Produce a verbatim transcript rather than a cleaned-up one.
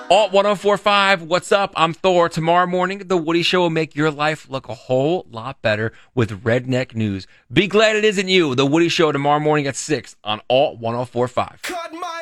Alt one oh four point five, what's up? I'm Thor. Tomorrow morning, The Woody Show will make your life look a whole lot better with redneck news. Be glad it isn't you. The Woody Show tomorrow morning at six on Alt one oh four point five.